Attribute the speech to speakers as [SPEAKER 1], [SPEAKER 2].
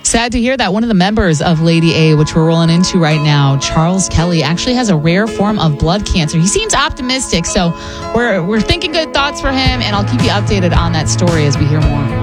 [SPEAKER 1] Sad to hear that one of the members of Lady A, which we're rolling into right now, Charles Kelly, actually has a rare form of blood cancer. He seems optimistic, so we're thinking good thoughts for him, and I'll keep you updated on that story as we hear more.